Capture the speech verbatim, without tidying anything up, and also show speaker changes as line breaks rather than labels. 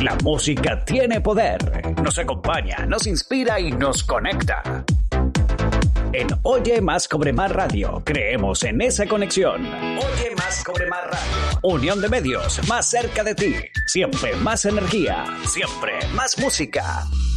La música tiene poder. Nos acompaña, nos inspira y nos conecta. En Oye Más Cobre Más Radio, creemos en esa conexión. Oye Más Cobre Más Radio. Unión de medios, más cerca de ti. Siempre más energía, siempre más música.